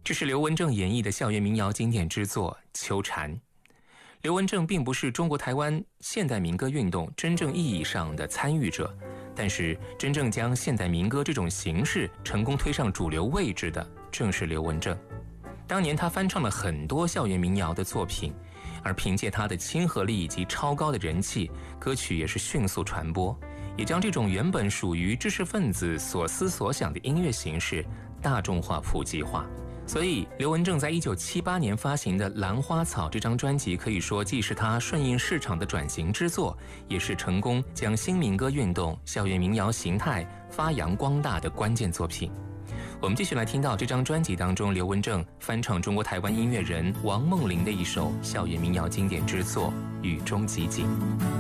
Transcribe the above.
这是刘文正演绎的校园民谣经典之作《秋蝉》。刘文正并不是中国台湾现代民歌运动真正意义上的参与者，但是真正将现代民歌这种形式成功推上主流位置的正是刘文正。当年他翻唱了很多校园民谣的作品，而凭借他的亲和力以及超高的人气，歌曲也是迅速传播，也将这种原本属于知识分子所思所想的音乐形式大众化普及化。所以刘文正在1978年发行的《兰花草》这张专辑，可以说既是他顺应市场的转型之作，也是成功将新民歌运动、校园民谣形态发扬光大的关键作品。我们继续来听到这张专辑当中刘文正翻唱中国台湾音乐人王梦麟的一首校园民谣经典之作《雨中集锦》。